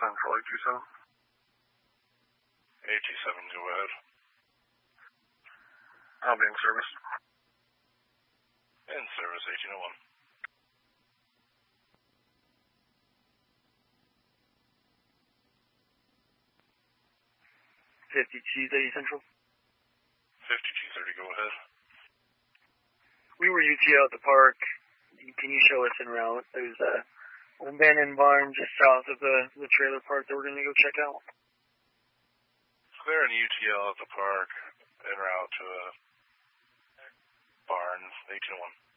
Central 827. 827, go ahead. I'll be in service. In service, 1801. 50G30 Central. 50G30, go ahead. We were UTL at the park. Can you show us en route? There's an abandoned barn just south of the trailer park that we're going to go check out. Clear an UTL at the park en route to a barn, 1801.